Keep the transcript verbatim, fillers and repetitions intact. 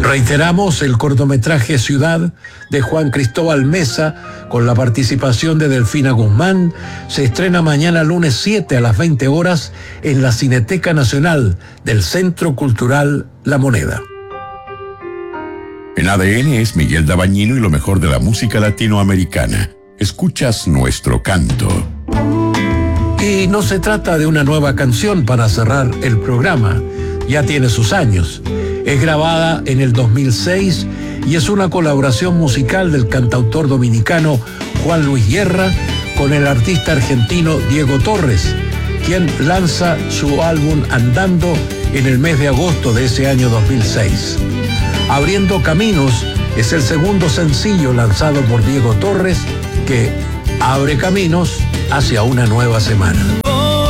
Reiteramos, el cortometraje Ciudad de Juan Cristóbal Mesa, con la participación de Delfina Guzmán, se estrena mañana lunes siete a las veinte horas en la Cineteca Nacional del Centro Cultural La Moneda. En A D N es Miguel Dabañino y lo mejor de la música latinoamericana. Escuchas nuestro canto. Y no se trata de una nueva canción para cerrar el programa, ya tiene sus años. Es grabada en el dos mil seis y es una colaboración musical del cantautor dominicano Juan Luis Guerra con el artista argentino Diego Torres, quien lanza su álbum Andando en el mes de agosto de ese año dos mil seis. Abriendo Caminos es el segundo sencillo lanzado por Diego Torres, que abre caminos hacia una nueva semana.